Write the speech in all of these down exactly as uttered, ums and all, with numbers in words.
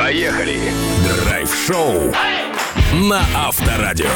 Поехали! Драйв-шоу на Авторадио.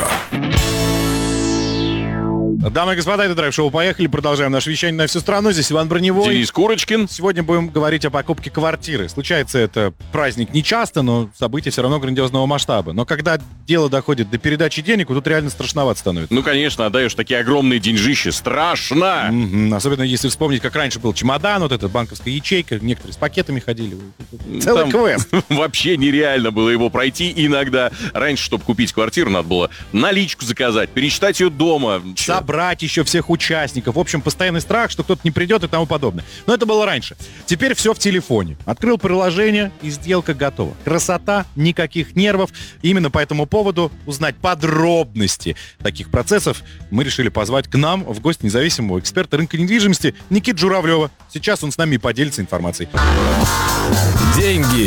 Дамы и господа, это драйв-шоу «Поехали». Продолжаем наше вещание на всю страну. Здесь Иван Броневой. Денис Курочкин. Сегодня будем говорить о покупке квартиры. Случается это праздник не часто, но событие все равно грандиозного масштаба. Но когда дело доходит до передачи денег, вот тут реально страшновато становится. Ну, конечно, отдаешь такие огромные деньжища. Страшно! М-м, особенно если вспомнить, как раньше был чемодан, вот эта банковская ячейка, некоторые с пакетами ходили. Целый Там квест. Вообще нереально было его пройти иногда. Раньше, чтобы купить квартиру, надо было наличку заказать, пересчитать ее дома. Собрать еще всех участников. В общем, постоянный страх, что кто-то не придет и тому подобное. Но это было раньше. Теперь все в телефоне. Открыл приложение, и сделка готова. Красота, никаких нервов. Именно по этому поводу узнать подробности таких процессов мы решили позвать к нам в гости независимого эксперта рынка недвижимости Никиту Журавлева. Сейчас он с нами и поделится информацией. Деньги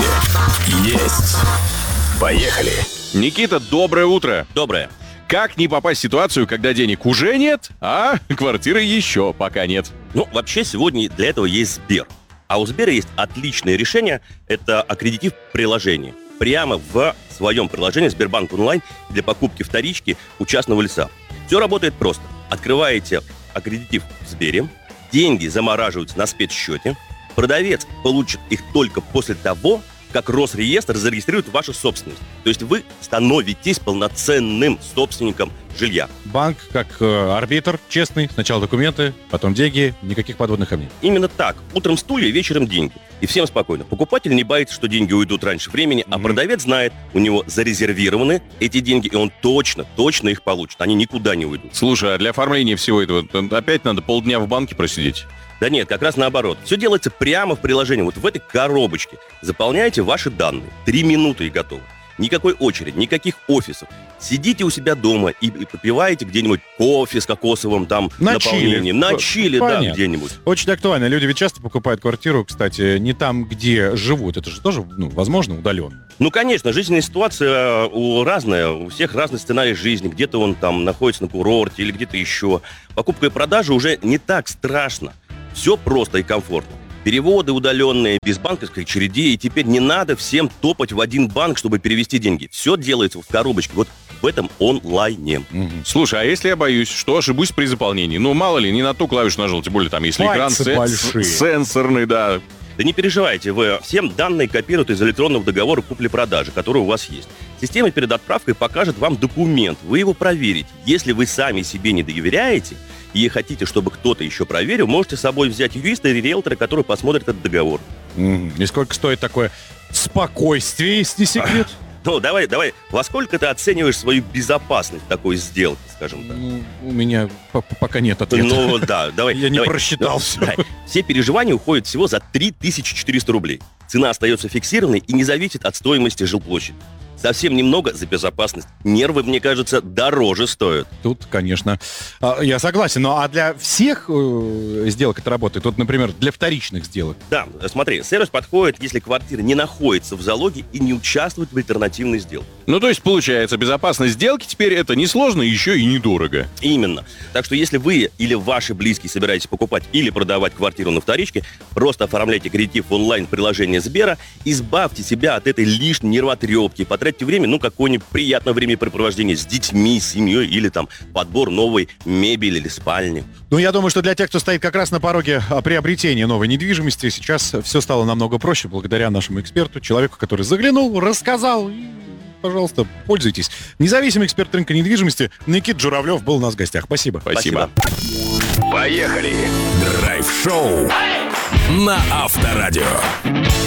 есть. Поехали! Никита, доброе утро. Доброе. Как не попасть в ситуацию, когда денег уже нет, а квартиры еще пока нет? Ну, вообще, сегодня для этого есть Сбер. А у Сбера есть отличное решение – это аккредитив приложения. Прямо в своем приложении Сбербанк онлайн для покупки вторички у частного лица. Все работает просто. Открываете аккредитив в Сбере, деньги замораживаются на спецсчете, продавец получит их только после того, как Росреестр зарегистрирует вашу собственность. То есть вы становитесь полноценным собственником жилья. Банк как э, арбитр, честный. Сначала документы, потом деньги, никаких подводных камней. Именно так. Утром стулья, вечером деньги. И всем спокойно. Покупатель не боится, что деньги уйдут раньше времени, а Мгм. продавец знает, у него зарезервированы эти деньги, и он точно, точно их получит. Они никуда не уйдут. Слушай, а для оформления всего этого опять надо полдня в банке просидеть? Да нет, как раз наоборот. Все делается прямо в приложении, вот в этой коробочке. Заполняете ваши данные. Три минуты и готово. Никакой очереди, никаких офисов. Сидите у себя дома и, и попиваете где-нибудь кофе с кокосовым там На наполнением. чили. На чили, да, Понятно. где-нибудь. Очень актуально. Люди ведь часто покупают квартиру, кстати, не там, где живут. Это же тоже, ну, возможно, удаленно. Ну, конечно, жизненная ситуация у разная, у всех разный сценарий жизни. Где-то он там находится на курорте или где-то еще. Покупка и продажа уже не так страшно. Все просто и комфортно. Переводы удаленные, без банковской очередей. И теперь не надо всем топать в один банк, чтобы перевести деньги. Все делается в коробочке. Вот в этом онлайне. Мгм. Слушай, а если я боюсь, что ошибусь при заполнении? Ну, мало ли, не на ту клавишу нажал, тем более там, если экран Пальцы сен- большие. сенсорный, да. Да не переживайте, вы всем данные копируют из электронного договора купли-продажи, который у вас есть. Система перед отправкой покажет вам документ, вы его проверите. Если вы сами себе не доверяете и хотите, чтобы кто-то еще проверил, можете с собой взять юриста или риэлтора, который посмотрит этот договор. Мгм. И сколько стоит такое спокойствие, если не секрет? Ну, давай, давай, во сколько ты оцениваешь свою безопасность такой сделки, скажем так? Ну, у меня по- пока нет ответа. Ну, да, давай. Я не давай. просчитал Ну, всё. да. Все переживания уходят всего за три тысячи четыреста рублей. Цена остается фиксированной и не зависит от стоимости жилплощади. Совсем немного за безопасность. Нервы, мне кажется, дороже стоят. Тут, конечно, а, я согласен. Ну, а для всех э, сделок это работает? Вот, например, для вторичных сделок. Да, смотри, сервис подходит, если квартира не находится в залоге и не участвует в альтернативной сделке. Ну, то есть, получается, безопасность сделки теперь это несложно, еще и недорого. Именно. Так что если вы или ваши близкие собираетесь покупать или продавать квартиру на вторичке, просто оформляйте кредит в онлайн-приложение Сбера, избавьте себя от этой лишней нервотрепки, потратьте время, ну, какое-нибудь приятное времяпрепровождение с детьми, с семьей или там подбор новой мебели или спальни. Ну, я думаю, что для тех, кто стоит как раз на пороге а, приобретения новой недвижимости, сейчас все стало намного проще благодаря нашему эксперту, человеку, который заглянул, рассказал и, пожалуйста, пользуйтесь. Независимый эксперт рынка недвижимости Никита Журавлев был у нас в гостях. Спасибо. Спасибо. Поехали! Драйв-шоу на Авторадио.